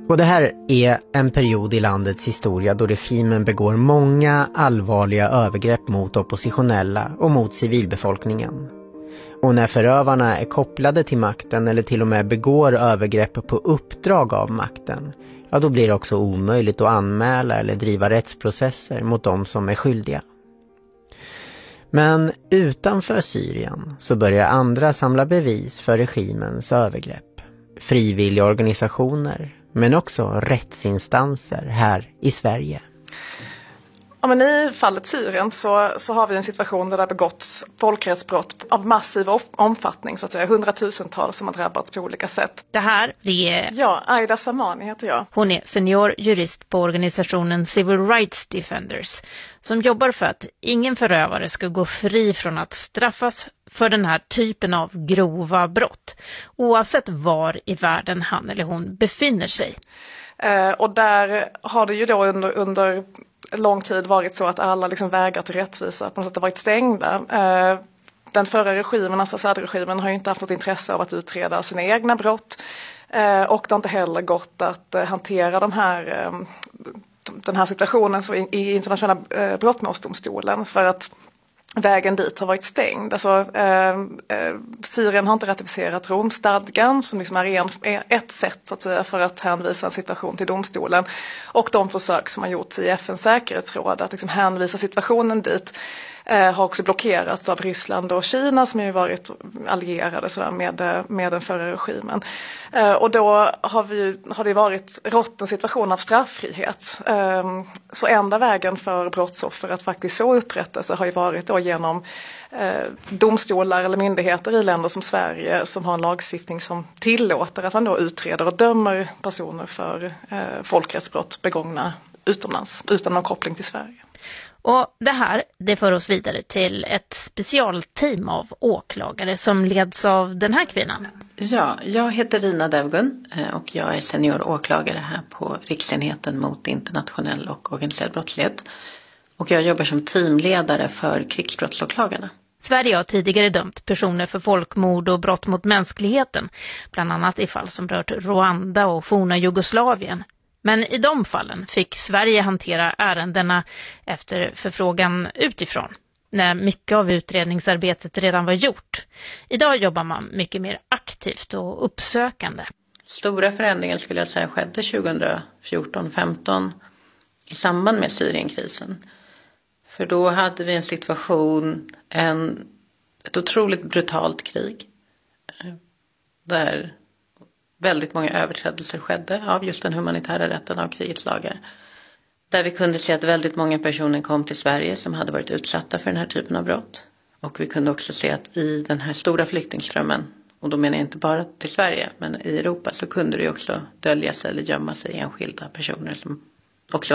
Och det här är en period i landets historia då regimen begår många allvarliga övergrepp mot oppositionella och mot civilbefolkningen. Och när förövarna är kopplade till makten eller till och med begår övergrepp på uppdrag av makten, ja då blir det också omöjligt att anmäla eller driva rättsprocesser mot de som är skyldiga. Men utanför Syrien så börjar andra samla bevis för regimens övergrepp. Frivilliga organisationer, men också rättsinstanser här i Sverige. Ja, men i fallet Syrien så har vi en situation där det har begåtts folkrättsbrott av massiv omfattning, så att säga. 100,000-tals som har drabbats på olika sätt. Det här, det är... Ja, Aida Samani heter jag. Hon är senior jurist på organisationen Civil Rights Defenders som jobbar för att ingen förövare ska gå fri från att straffas för den här typen av grova brott, oavsett var i världen han eller hon befinner sig. Och där har det ju då under lång tid varit så att alla liksom vägar till rättvisa på något sätt har varit stängda. Den förra regimen, Assad-regimen, har ju inte haft något intresse av att utreda sina egna brott. Och det har inte heller gått att hantera den här situationen så i internationella brottmålsdomstolen, för att vägen dit har varit stängd. Alltså, Syrien har inte ratificerat Romstadgan som liksom är ett sätt så att säga, för att hänvisa en situation till domstolen. Och de försök som har gjorts i FN:s säkerhetsråd att liksom hänvisa situationen dit har också blockerats av Ryssland och Kina, som ju varit allierade sådär, med den förra regimen. Och då har det rått en situation av straffrihet. Så enda vägen för brottsoffer att faktiskt få upprättelse har ju varit då genom domstolar eller myndigheter i länder som Sverige som har en lagstiftning som tillåter att man då utreder och dömer personer för folkrättsbrott begångna utomlands utan någon koppling till Sverige. Och det här, det för oss vidare till ett specialteam av åklagare som leds av den här kvinnan. Ja, jag heter Rina Devgun och jag är senior åklagare här på Riksenheten mot internationell och organiserad brottslighet. Och jag jobbar som teamledare för krigsbrottsåklagarna. Sverige har tidigare dömt personer för folkmord och brott mot mänskligheten, bland annat i fall som rört Rwanda och forna Jugoslavien. Men i de fallen fick Sverige hantera ärendena efter förfrågan utifrån, när mycket av utredningsarbetet redan var gjort. Idag jobbar man mycket mer aktivt och uppsökande. Stora förändringar skulle jag säga skedde 2014-15 i samband med Syrienkrisen. För då hade vi en situation, ett otroligt brutalt krig där väldigt många överträdelser skedde av just den humanitära rätten av krigets lagar. Där vi kunde se att väldigt många personer kom till Sverige som hade varit utsatta för den här typen av brott. Och vi kunde också se att i den här stora flyktingströmmen, och då menar jag inte bara till Sverige men i Europa, så kunde det också dölja sig eller gömma sig enskilda personer som också